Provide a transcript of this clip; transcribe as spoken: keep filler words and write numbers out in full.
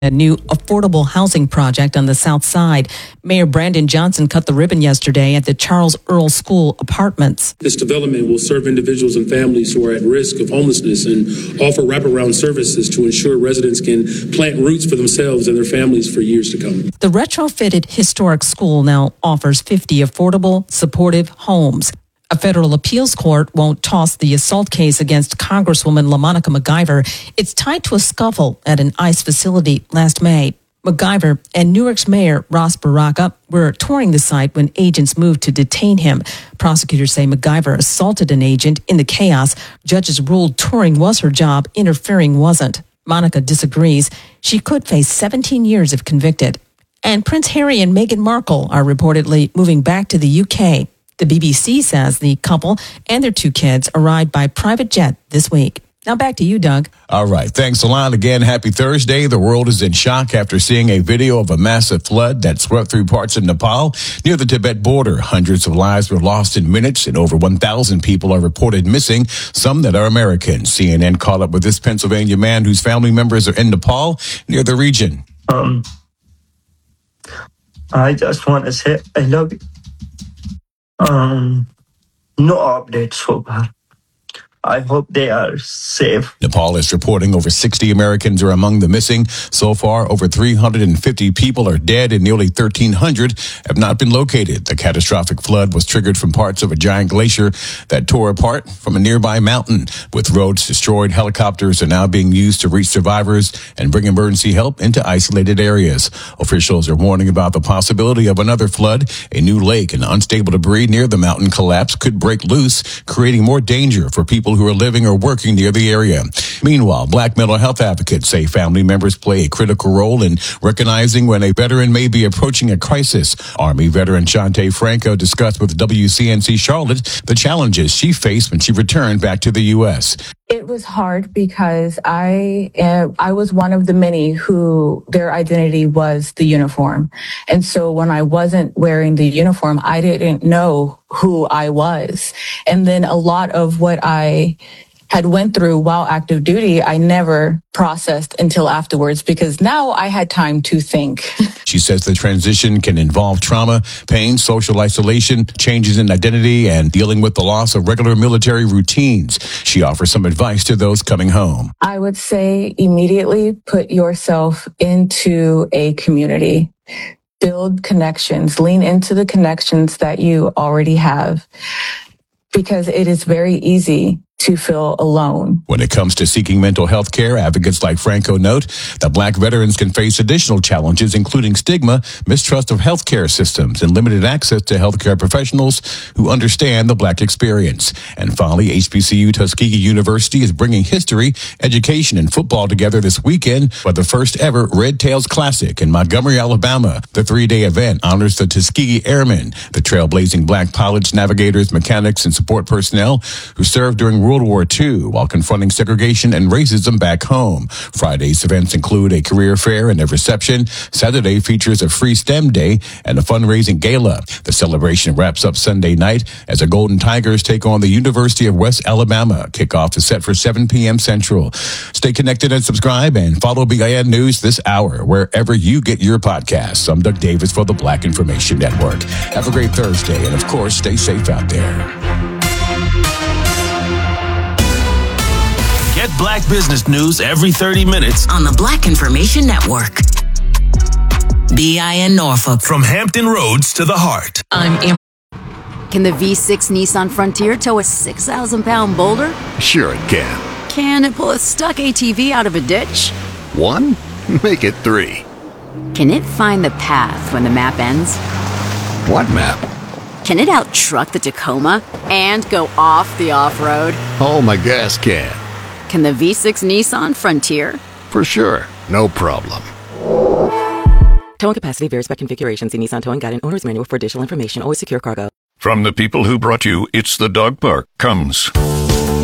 A new affordable housing project on the south side. Mayor Brandon Johnson cut the ribbon yesterday at the Charles Earl School Apartments. This development will serve individuals and families who are at risk of homelessness and offer wraparound services to ensure residents can plant roots for themselves and their families for years to come. The retrofitted historic school now offers fifty affordable, supportive homes. A federal appeals court won't toss the assault case against Congresswoman LaMonica McIver. It's tied to a scuffle at an ICE facility last May. McIver and Newark's Mayor Ross Baraka were touring the site when agents moved to detain him. Prosecutors say McIver assaulted an agent in the chaos. Judges ruled touring was her job, interfering wasn't. Monica disagrees. She could face seventeen years if convicted. And Prince Harry and Meghan Markle are reportedly moving back to the U K. The B B C says the couple and their two kids arrived by private jet this week. Now back to you, Doug. All right. Thanks a lot. Again, happy Thursday. The world is in shock after seeing a video of a massive flood that swept through parts of Nepal near the Tibet border. Hundreds of lives were lost in minutes and over one thousand people are reported missing, some that are Americans. C N N caught up with this Pennsylvania man whose family members are in Nepal near the region. Um, I just want to say I love you. Um, no updates so far. I hope they are safe. Nepal is reporting over sixty Americans are among the missing. So far, over three hundred fifty people are dead and nearly thirteen hundred have not been located. The catastrophic flood was triggered from parts of a giant glacier that tore apart from a nearby mountain. With roads destroyed, helicopters are now being used to reach survivors and bring emergency help into isolated areas. Officials are warning about the possibility of another flood. A new lake and unstable debris near the mountain collapse could break loose, creating more danger for people who are living or working near the area. Meanwhile, Black mental health advocates say family members play a critical role in recognizing when a veteran may be approaching a crisis. Army veteran Shante Franco discussed with W C N C Charlotte the challenges she faced when she returned back to the U S. It was hard because I uh, I was one of the many who their identity was the uniform. And so when I wasn't wearing the uniform, I didn't know who I was. And then a lot of what I had went through while active duty, I never processed until afterwards because now I had time to think. She says the transition can involve trauma, pain, social isolation, changes in identity, and dealing with the loss of regular military routines. She offers some advice to those coming home. I would say immediately put yourself into a community. Build connections. Lean into the connections that you already have because it is very easy to feel alone. When it comes to seeking mental health care, advocates like Franco note that Black veterans can face additional challenges, including stigma, mistrust of healthcare systems, and limited access to healthcare professionals who understand the Black experience. And finally, H B C U Tuskegee University is bringing history, education, and football together this weekend for the first ever Red Tails Classic in Montgomery, Alabama. The three-day event honors the Tuskegee Airmen, the trailblazing Black pilots, navigators, mechanics, and support personnel who served during World War Two while confronting segregation and racism back home. Friday's events include a career fair and a reception. Saturday features a free STEM day and a fundraising gala. The celebration wraps up Sunday night as the Golden Tigers take on the University of West Alabama. Kickoff is set for seven p.m. Central. Stay connected and subscribe and follow B I N News this hour wherever you get your podcasts. I'm Doug Davis for the Black Information Network. Have a great Thursday and, of course, stay safe out there. Get Black business news every thirty minutes on the Black Information Network. B I N Norfolk. From Hampton Roads to the heart. I'm Am- Can the V six Nissan Frontier tow a six thousand pound boulder? Sure it can. Can it pull a stuck A T V out of a ditch? One? Make it three. Can it find the path when the map ends? What map? Can it out-truck the Tacoma and go off the off-road? Oh, my gas can. Can the V six Nissan Frontier? For sure. No problem. Towing capacity varies by configuration. See Nissan Towing Guide and Owner's Manual for additional information. Always secure cargo. From the people who brought you It's the Dog Park comes...